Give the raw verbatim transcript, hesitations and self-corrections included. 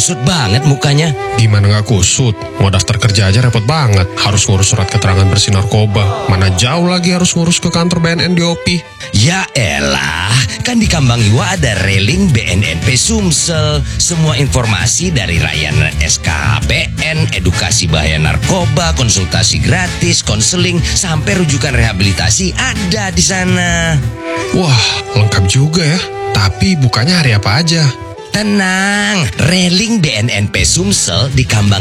kusut banget mukanya. Gimana nggak kusut? Mau daftar kerja aja repot banget. Harus ngurus surat keterangan bersih narkoba. Mana jauh lagi harus ngurus ke kantor B N N di O P I. Ya elah, kan di Kambangiwa ada railing B N N P Sumsel. Semua informasi dari layanan S K H P N, edukasi bahaya narkoba, konsultasi gratis, konseling, sampai rujukan rehabilitasi ada di sana. Wah, lengkap juga ya. Tapi bukanya hari apa aja? Tenang, railing B N N P Sumsel di Kambang